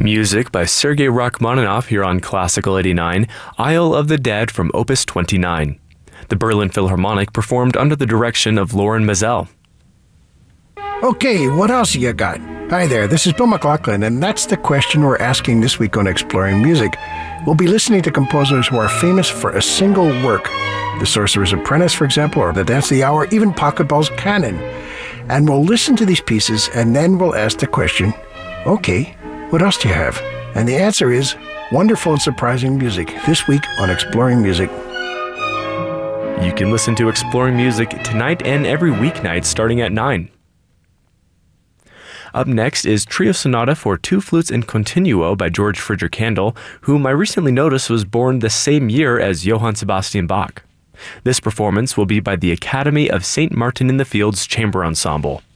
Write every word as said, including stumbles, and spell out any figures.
Music by Sergei Rachmaninoff here on Classical eighty-nine, Isle of the Dead from Opus twenty-nine. The Berlin Philharmonic performed under the direction of Loren Maazel. Okay, what else you got? Hi there, this is Bill McLaughlin, and that's the question we're asking this week on Exploring Music. We'll be listening to composers who are famous for a single work. The Sorcerer's Apprentice, for example, or The Dance of the Hour, even Pachelbel's Canon. And we'll listen to these pieces, and then we'll ask the question, okay, what else do you have? And the answer is wonderful and surprising music, this week on Exploring Music. You can listen to Exploring Music tonight and every weeknight starting at nine. Up next is Trio Sonata for Two Flutes in Continuo by George Frideric Handel, whom I recently noticed was born the same year as Johann Sebastian Bach. This performance will be by the Academy of Saint Martin in the Fields Chamber Ensemble.